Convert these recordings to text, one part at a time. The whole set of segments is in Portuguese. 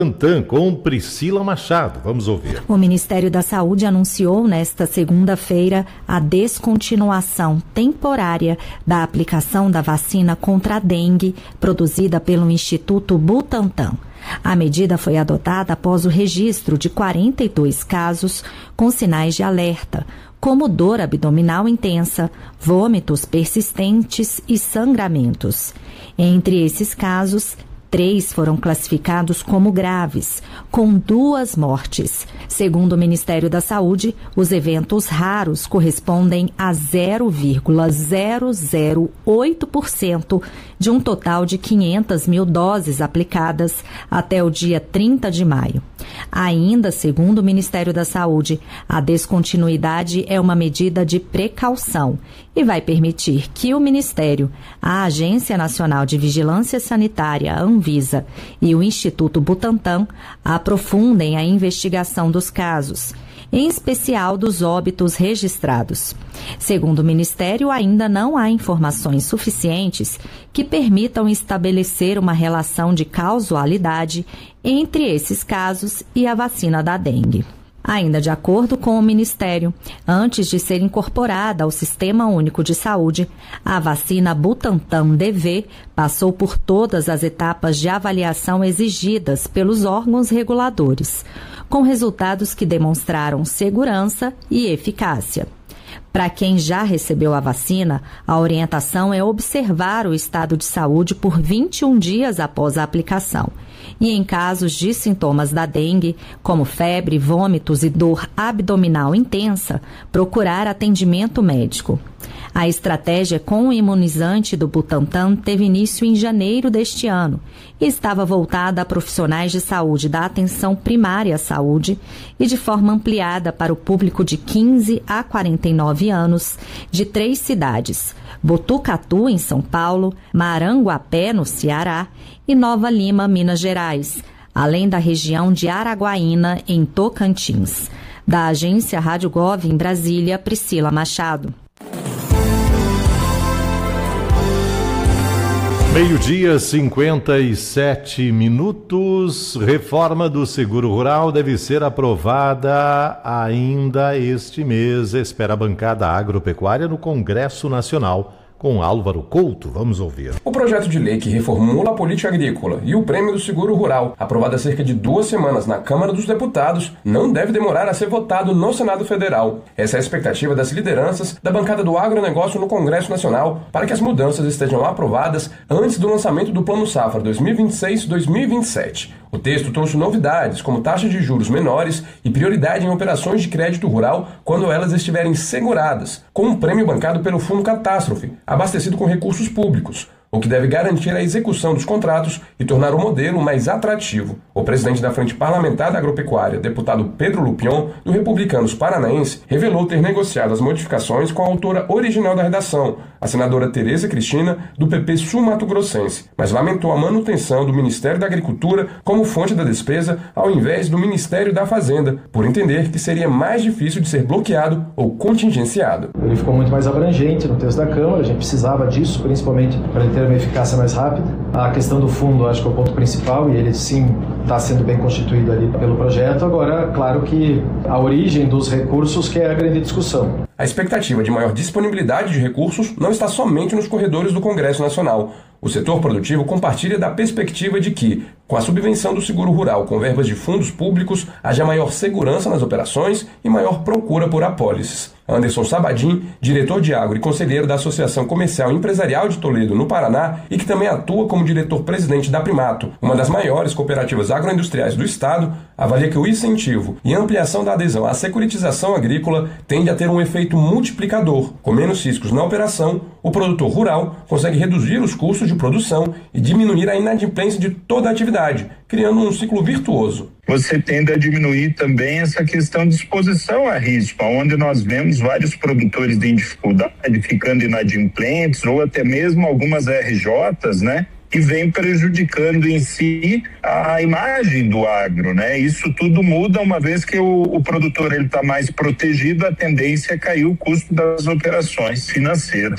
Butantan com Priscila Machado. Vamos ouvir. O Ministério da Saúde anunciou nesta segunda-feira a descontinuação temporária da aplicação da vacina contra a dengue produzida pelo Instituto Butantan. A medida foi adotada após o registro de 42 casos com sinais de alerta, como dor abdominal intensa, vômitos persistentes e sangramentos. Entre esses casos, 3 foram classificados como graves, com 2 mortes. Segundo o Ministério da Saúde, os eventos raros correspondem a 0,008% de um total de 500 mil doses aplicadas até o dia 30 de maio. Ainda, segundo o Ministério da Saúde, a descontinuidade é uma medida de precaução e vai permitir que o Ministério, a Agência Nacional de Vigilância Sanitária, Anvisa, e o Instituto Butantan aprofundem a investigação dos casos, em especial dos óbitos registrados. Segundo o Ministério, ainda não há informações suficientes que permitam estabelecer uma relação de causalidade entre esses casos e a vacina da dengue. Ainda de acordo com o Ministério, antes de ser incorporada ao Sistema Único de Saúde, a vacina Butantan DV passou por todas as etapas de avaliação exigidas pelos órgãos reguladores, com resultados que demonstraram segurança e eficácia. Para quem já recebeu a vacina, a orientação é observar o estado de saúde por 21 dias após a aplicação. E em casos de sintomas da dengue, como febre, vômitos e dor abdominal intensa, procurar atendimento médico. A estratégia com o imunizante do Butantan teve início em janeiro deste ano e estava voltada a profissionais de saúde da atenção primária à saúde e de forma ampliada para o público de 15 a 49 anos de 3 cidades: Botucatu, em São Paulo, Maranguapé, no Ceará, e Nova Lima, Minas Gerais, além da região de Araguaína, em Tocantins. Da agência Rádio Gov, em Brasília, Priscila Machado. 12:57. Reforma do Seguro Rural deve ser aprovada ainda este mês. Espera a bancada agropecuária no Congresso Nacional. Com Álvaro Couto, vamos ouvir. O projeto de lei que reformula a política agrícola e o prêmio do seguro rural, aprovado há cerca de 2 semanas na Câmara dos Deputados, não deve demorar a ser votado no Senado Federal. Essa é a expectativa das lideranças da bancada do agronegócio no Congresso Nacional para que as mudanças estejam aprovadas antes do lançamento do Plano Safra 2026-2027. O texto trouxe novidades, como taxas de juros menores e prioridade em operações de crédito rural quando elas estiverem seguradas, com um prêmio bancado pelo Fundo Catástrofe, abastecido com recursos públicos, o que deve garantir a execução dos contratos e tornar o modelo mais atrativo. O presidente da Frente Parlamentar da Agropecuária, deputado Pedro Lupion, do Republicanos Paranaense, revelou ter negociado as modificações com a autora original da redação, a senadora Tereza Cristina, do PP sul-mato-grossense, mas lamentou a manutenção do Ministério da Agricultura como fonte da despesa ao invés do Ministério da Fazenda, por entender que seria mais difícil de ser bloqueado ou contingenciado. Ele ficou muito mais abrangente no texto da Câmara, a gente precisava disso, principalmente para ele ter uma eficácia mais rápida. A questão do fundo, acho que é o ponto principal, e ele sim está sendo bem constituído ali pelo projeto. Agora, claro que a origem dos recursos que é a grande discussão. A expectativa de maior disponibilidade de recursos não está somente nos corredores do Congresso Nacional. O setor produtivo compartilha da perspectiva de que, com a subvenção do seguro rural com verbas de fundos públicos, haja maior segurança nas operações e maior procura por apólices. Anderson Sabadim, diretor de agro e conselheiro da Associação Comercial e Empresarial de Toledo, no Paraná, e que também atua como diretor-presidente da Primato, uma das maiores cooperativas agroindustriais do Estado, avalia que o incentivo e a ampliação da adesão à securitização agrícola tende a ter um efeito multiplicador. Com menos riscos na operação, o produtor rural consegue reduzir os custos de produção e diminuir a inadimplência de toda a atividade, criando um ciclo virtuoso. Você tende a diminuir também essa questão de exposição a risco, onde nós vemos vários produtores em dificuldade, ficando inadimplentes, ou até mesmo algumas RJs, né? E vem prejudicando em si a imagem do agro, né? Isso tudo muda uma vez que o produtor ele está mais protegido, a tendência é cair o custo das operações financeiras. O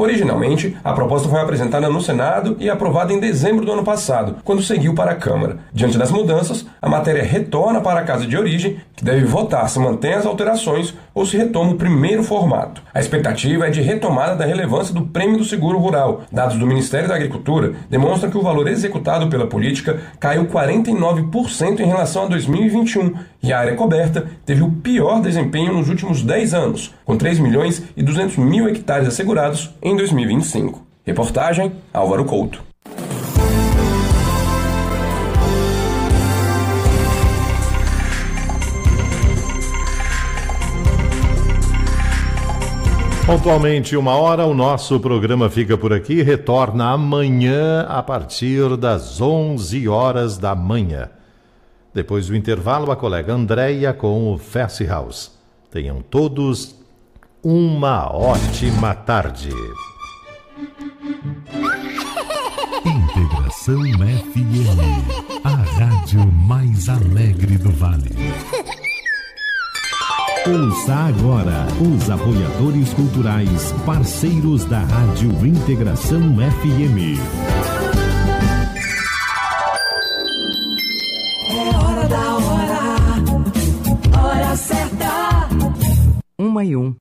Originalmente, a proposta foi apresentada no Senado e aprovada em dezembro do ano passado, quando seguiu para a Câmara. Diante das mudanças, a matéria retorna para a casa de origem, que deve votar se mantém as alterações ou se retoma o primeiro formato. A expectativa é de retomada da relevância do Prêmio do Seguro Rural. Dados do Ministério da Agricultura demonstram que o valor executado pela política caiu 49% em relação a 2021 e a área coberta teve o pior desempenho nos últimos 10 anos, com 3.200.000 hectares assegurados em 2025. Reportagem Álvaro Couto. Pontualmente 1h, o nosso programa fica por aqui, retorna amanhã a partir das 11 horas da manhã. Depois do intervalo, a colega Andréia com o Fast House. Tenham todos uma ótima tarde. Integração FM, a rádio mais alegre do Vale. Ouça agora os apoiadores culturais, parceiros da Rádio Integração FM. É hora da hora certa. 1:01.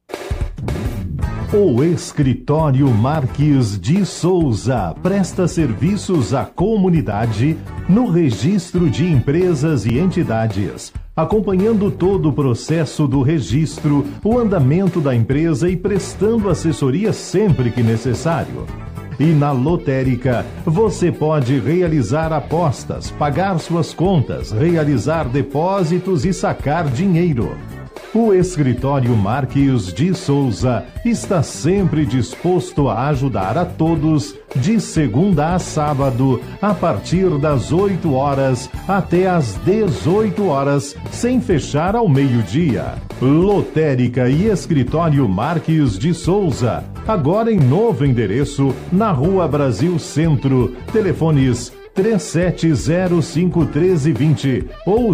O Escritório Marques de Souza presta serviços à comunidade no registro de empresas e entidades, acompanhando todo o processo do registro, o andamento da empresa e prestando assessoria sempre que necessário. E na lotérica, você pode realizar apostas, pagar suas contas, realizar depósitos e sacar dinheiro. O Escritório Marques de Souza está sempre disposto a ajudar a todos, de segunda a sábado, a partir das 8 horas até às 18 horas, sem fechar ao meio-dia. Lotérica e Escritório Marques de Souza, agora em novo endereço, na Rua Brasil Centro. Telefones 3705-1320 ou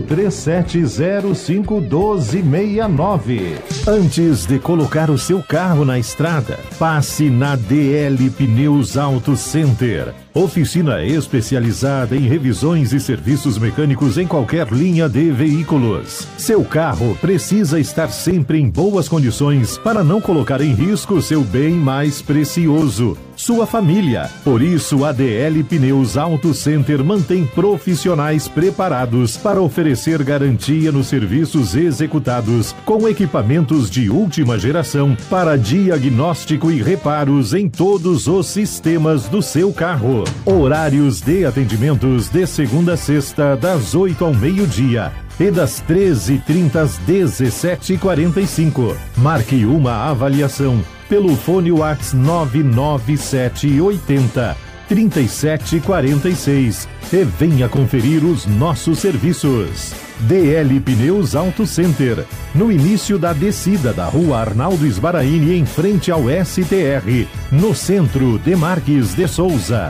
3705-1269. Antes de colocar o seu carro na estrada, passe na DL Pneus Auto Center. Oficina especializada em revisões e serviços mecânicos em qualquer linha de veículos. Seu carro precisa estar sempre em boas condições para não colocar em risco seu bem mais precioso, sua família. Por isso, a DL Pneus Auto Center mantém profissionais preparados para oferecer garantia nos serviços executados, com equipamentos de última geração para diagnóstico e reparos em todos os sistemas do seu carro. Horários de atendimentos de segunda a sexta, das 8 ao meio-dia e das 13h30 às 17h45. Marque uma avaliação pelo fone WhatsApp 99780-3746 e venha conferir os nossos serviços. DL Pneus Auto Center, no início da descida da Rua Arnaldo Sbaraini, em frente ao STR, no centro de Marques de Souza.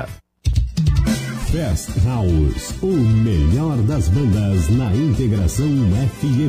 Fast House, o melhor das bandas na Integração FM.